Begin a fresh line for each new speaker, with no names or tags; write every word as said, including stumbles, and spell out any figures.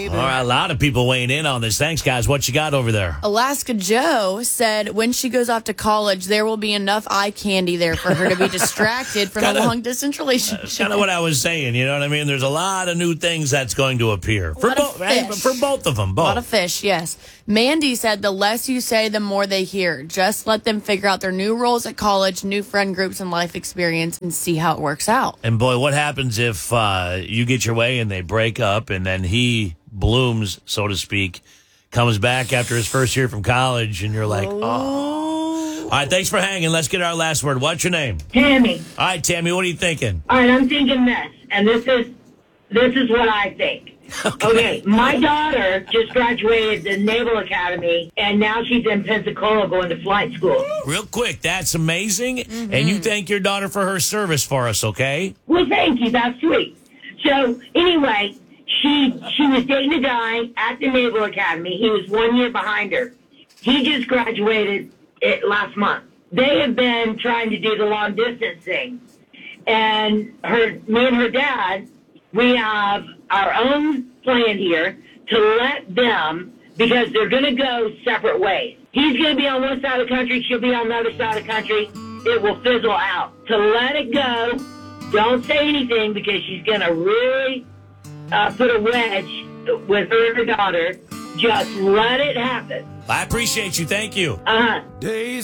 baby.
All right, a lot of people weighing in on this. Thanks, guys. What you got over there?
Alaska Joe said when she goes off to college, there will be enough eye candy there for her to be distracted from
kinda,
a long-distance relationship.
That's kind of what I was saying. You know what I mean? There's a lot of new things that's going to appear. For, bo- right? For both of them. Both.
A lot of fish, yes. Mandy said the less you say, the more they hear. Just let them figure out their new roles at college, new friend groups, and life experience, and see how it works out.
And boy, what happens if uh, you get your way and they break up and then he blooms, so to speak, comes back after his first year from college and you're like, oh. oh. All right, thanks for hanging. Let's get our last word. What's your name?
Tammy.
All right, Tammy, what are you thinking?
All right, I'm thinking this, and this is this is what I think. Okay. okay, my daughter just graduated the Naval Academy, and now she's in Pensacola going to flight school.
Real quick, that's amazing,
mm-hmm.
and you thank your daughter for her service for us, okay?
Well, thank you. That's sweet. So, anyway, she she was dating a guy at the Naval Academy. He was one year behind her. He just graduated it last month. They have been trying to do the long distance thing, and her, me and her dad, we have our own plan here to let them, because they're going to go separate ways. He's going to be on one side of the country, she'll be on the other side of the country. It will fizzle out. To let it go, don't say anything, because she's going to really uh, put a wedge with her and her daughter. Just let it happen.
I appreciate you. Thank you.
Uh-huh.
Days